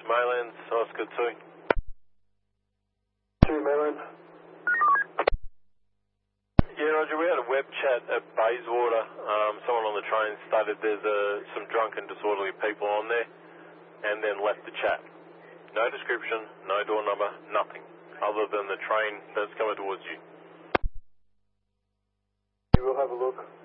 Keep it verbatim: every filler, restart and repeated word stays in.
Maylands, Oscar two. two Maylands. Yeah, Roger, we had a web chat at Bayswater. Um, someone on the train stated there's uh, some drunk and disorderly people on there, and then left the chat. No description, no door number, nothing, other than the train that's coming towards you. We will have a look.